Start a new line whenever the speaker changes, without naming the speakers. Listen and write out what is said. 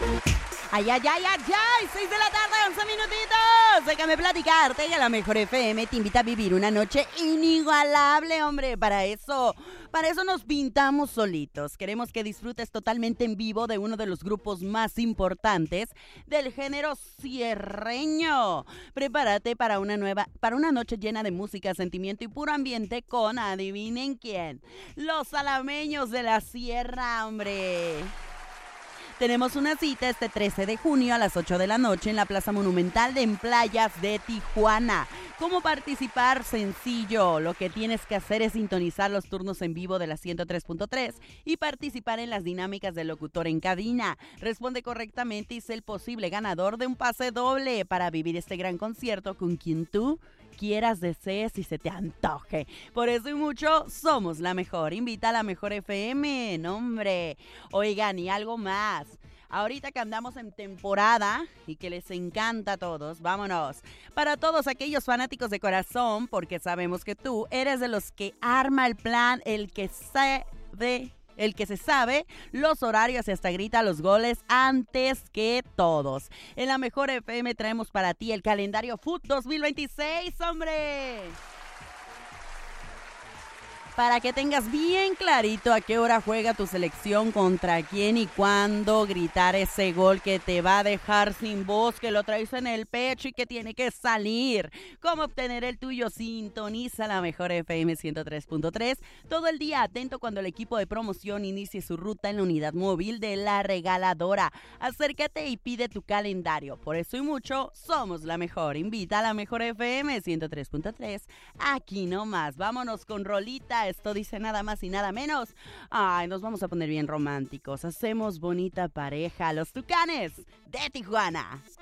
Ay, ay, ay, ay, ay, 6 de la tarde, 11 minutitos. Déjame platicarte que la Mejor FM te invita a vivir una noche inigualable, hombre. Para eso nos pintamos solitos. Queremos que disfrutes totalmente en vivo de uno de los grupos más importantes del género sierreño. Prepárate para una noche llena de música, sentimiento y puro ambiente con, adivinen quién, los alameños de la sierra, hombre. Tenemos una cita este 13 de junio a las 8 de la noche en la Plaza Monumental de En Playas de Tijuana. ¿Cómo participar? Sencillo. Lo que tienes que hacer es sintonizar los turnos en vivo de la 103.3 y participar en las dinámicas del locutor en cabina. Responde correctamente y sé el posible ganador de un pase doble para vivir este gran concierto con quien tú quieras, desees y se te antoje. Por eso y mucho, somos la mejor. Invita a la Mejor FM, no, hombre. Oigan, y algo más. Ahorita que andamos en temporada y que les encanta a todos, vámonos. Para todos aquellos fanáticos de corazón, porque sabemos que tú eres de los que arma el plan, el que se sabe los horarios y hasta grita los goles antes que todos. En la Mejor FM traemos para ti el calendario Foot 2026, hombre. Para que tengas bien clarito a qué hora juega tu selección, contra quién y cuándo gritar ese gol que te va a dejar sin voz, que lo traes en el pecho y que tiene que salir. ¿Cómo obtener el tuyo? Sintoniza la Mejor FM 103.3 todo el día, atento cuando el equipo de promoción inicie su ruta en la unidad móvil de La Regaladora. Acércate y pide tu calendario. Por eso y mucho, somos la mejor. Invita a la Mejor FM 103.3 aquí nomás. Vámonos con rolita. Esto dice nada más y nada menos. Ay, nos vamos a poner bien románticos. Hacemos bonita pareja, los Tucanes de Tijuana.